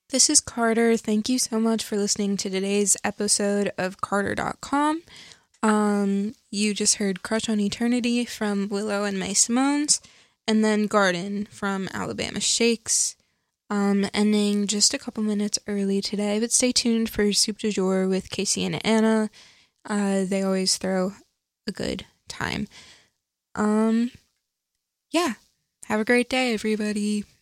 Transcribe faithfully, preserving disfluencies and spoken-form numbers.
This is Carter. Thank you so much for listening to today's episode of Carter dot com. Um, you just heard Crush on Eternity from Willow and May Simone's, and then Garden from Alabama Shakes. Um, ending just a couple minutes early today, but stay tuned for Soup du Jour with Casey and Anna. Uh, they always throw a good time. Um, yeah. Have a great day, everybody.